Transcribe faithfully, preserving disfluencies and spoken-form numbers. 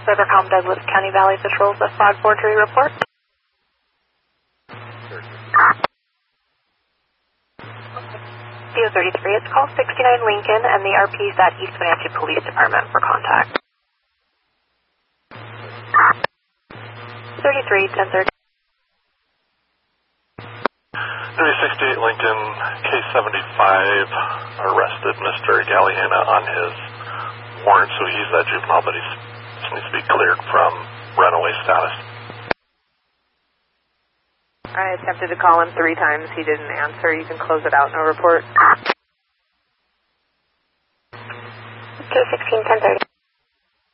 Rivercom Douglas County Valley Patrol's a fraud forgery report. D O thirty-three, it's call sixty-nine Lincoln, and the R P is at East Wenatchee Police Department for contact. thirty-three, ten thirty. three sixty-eight Lincoln, case seventy-five, arrested Mister Galliana on his warrant, so he's that juvenile, but he's, he needs to be cleared from runaway status. I attempted to call him three times. He didn't answer. You can close it out. No report. two sixteen, ten thirty.